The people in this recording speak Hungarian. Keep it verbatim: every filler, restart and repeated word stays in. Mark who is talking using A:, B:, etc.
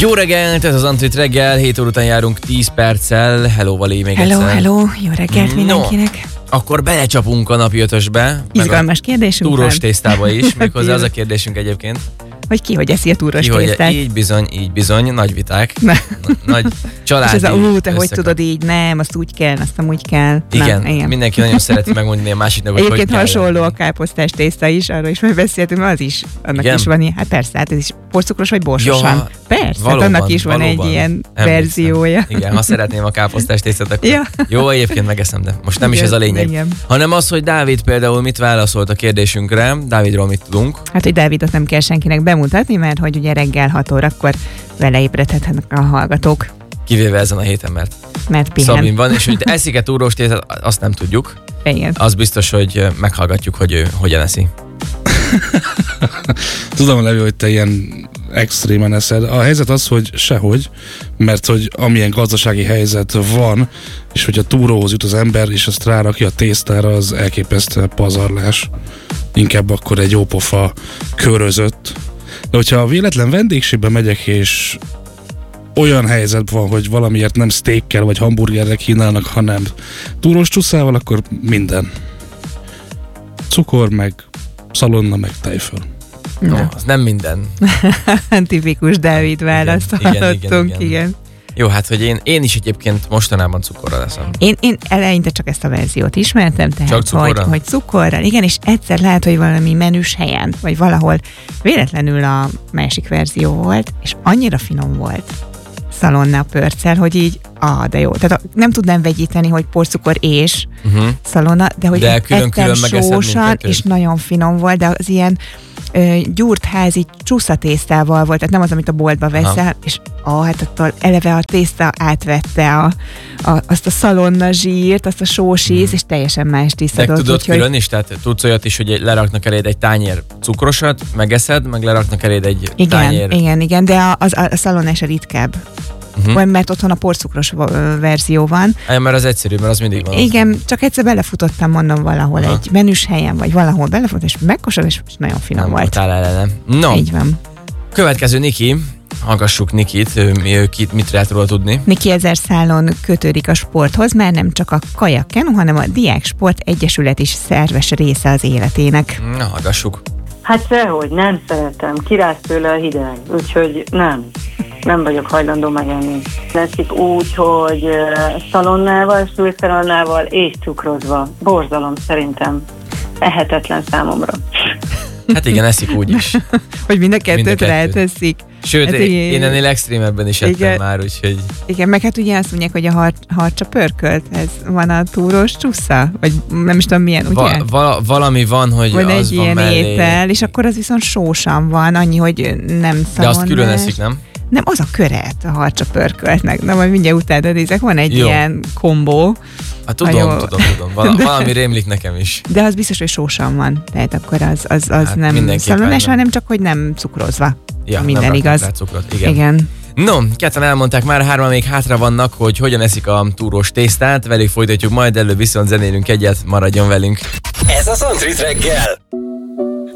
A: Jó reggelt, ez az Antrit reggel, hét óra után járunk tíz perccel. Hello, Vali, még
B: hello,
A: egyszer.
B: Hello, jó reggelt mindenkinek.
A: No, akkor belecsapunk a napi ötösbe.
B: Izgalmas kérdésünk van.
A: Túros tésztába is, méghozzá az a kérdésünk egyébként.
B: Hogy ki hogy eszi a túros
A: ki,
B: tésztát.
A: Hogy így bizony, így bizony, nagy viták. Na. Nagy családi.
B: És ez a, ú, te
A: összekap.
B: Hogy tudod így, nem, azt úgy kell, azt nem úgy kell.
A: Igen,
B: Na, igen.
A: Mindenki nagyon szereti megmondani a másiknak, hogy
B: Egyébként
A: hogy
B: hasonló
A: kell.
B: a káposztás tészta is, arról is már beszéltünk, az is, annak
A: Igen?
B: is van ilyen, hát persze, hát ez is porcukros vagy borsosan.
A: Ja,
B: persze,
A: valóban,
B: hát annak is van
A: valóban.
B: egy ilyen
A: Emlékszem.
B: verziója.
A: Igen, ha szeretném a káposztás tésztát, akkor
B: Ja.
A: jó, egyébként megeszem, de most nem
B: Igen,
A: is ez a lényeg.
B: igen.
A: Hanem az, hogy Dávid például mit válaszolt a kérdésünkre. Dávidról mit tudunk?
B: Hát, hogy Dávidot nem kell senkinek bemutatni, mert hogy ugye reggel hat órakor vele ébredhetnek a hallgatók,
A: Kivéve ezen a héten, mert
B: mert pihen.
A: Szabin van, és hogy eszik-e túrós tésztát, azt nem tudjuk.
B: Igen.
A: Az biztos, hogy meghallgatjuk, hogy ő hogyan eszi.
C: Tudom, Levi, hogy te ilyen extrémen eszed. A helyzet az, hogy sehogy, mert hogy amilyen gazdasági helyzet van, és hogyha túróhoz jut az ember, és azt rárakja a tésztára, az elképesztő pazarlás. Inkább akkor egy jópofa körözött. De hogyha a véletlen vendégségbe megyek, és olyan helyzet van, hogy valamiért nem steakkel vagy hamburgerrel kínálnak, hanem túrós csuszával, akkor minden. Cukor, meg szalonna, meg tejföl.
A: No, az nem minden.
B: Tipikus Dávid választ
A: Igen, igen,
B: hallottunk,
A: igen,
B: igen.
A: igen. Jó, hát, hogy én, én is egyébként mostanában cukorral leszem.
B: Én, én eleinte csak ezt a verziót ismertem, tehát
A: Csak cukorral?
B: hogy, hogy cukorral, igen, és egyszer lehet, hogy valami menüs helyen, vagy valahol véletlenül a másik verzió volt, és annyira finom volt szalonna pörccel, hogy így, ah, de jó. Tehát a, nem tudnám vegyíteni, hogy porcukor és
A: Uh-huh.
B: szalonna, de hogy
A: De
B: ettem
A: külön-külön megeszed
B: sósan,
A: mindkettőt.
B: és nagyon finom volt, de az ilyen ö, gyúrtházi csúszatésztával volt, tehát nem az, amit a boltba veszel,
A: Aha.
B: és ah, hát attól eleve a tészta átvette a, a, azt a szalonna zsírt, azt a sós íz,
A: Hmm.
B: és teljesen más
A: De
B: tisztadott.
A: tudod
B: úgyhogy
A: külön is? Tehát tudsz olyat is, hogy leraknak eléd egy tányér cukrosat, megeszed, meg leraknak eléd egy
B: igen,
A: tányér.
B: igen, igen, de a, az, a szalonnás a ritkább.
A: Uh-huh.
B: Vagy mert otthon a porcukros ö, verzió van.
A: Aj, mert az egyszerű, mert az mindig van.
B: Igen, csak egyszer belefutottam, mondom, valahol
A: Aha.
B: egy menüs helyen, vagy valahol belefutottam, és megkóstoltam, és nagyon finom
A: Nem
B: volt.
A: voltál ellene. No,
B: Így van.
A: következő Niki. Hallgassuk Nikit, ő, mi- ő kit, mit lehet róla tudni.
B: Niki ezer szálon kötődik a sporthoz, már nem csak a kajak-kenu, hanem a Diák Sport Egyesület is szerves része az életének.
A: Na, hallgassuk.
D: Hát sehogy, nem szeretem. Kiráz tőle a hideg, úgyhogy nem. Nem vagyok hajlandó megenni. Leszik úgy, hogy uh, szalonnával, súlyszalonnával és cukrozva. Borzalom szerintem. Ehetetlen számomra.
A: Hát igen, eszik úgy is.
B: Hogy mind a
A: Mind a
B: kettőt
A: kettő.
B: ráteszik.
A: Sőt,
B: Hát
A: én,
B: igen.
A: én ennél extrémebben is ettem
B: Igen.
A: már, úgyhogy...
B: Igen, meg hát ugye azt mondják, hogy a har- harcsa pörkölt, ez van a túrós csúsza? Vagy nem is tudom milyen, ugye?
A: Va, vala, valami van, hogy
B: Van
A: az
B: egy
A: van
B: ilyen
A: mellé.
B: étel, és akkor az viszont sósan van, annyi, hogy nem
A: De
B: szalonnás.
A: azt külön eszik, nem?
B: Nem, az a köret a harcsa pörköltnek. Na, majd mindjárt utána nézek, van egy
A: Jó.
B: ilyen kombó,
A: Hát tudom,
B: jó.
A: tudom, tudom. Val- valami rémlik nekem is.
B: de az biztos, hogy sósan van. Tehát akkor az, az, az
A: Hát
B: nem
A: mindenképpen
B: szalonnás,
A: nem.
B: hanem csak, hogy nem cukrozva.
A: Ja,
B: Ha minden
A: nem raknak
B: igaz.
A: rá cukrot. Igen.
B: Igen.
A: No, ketten elmondták már, hárman még hátra vannak, hogy hogyan eszik a túrós tésztát. Velük folytatjuk majd, előbb viszont zenélünk egyet, maradjon velünk.
E: Ez az Antrit reggel.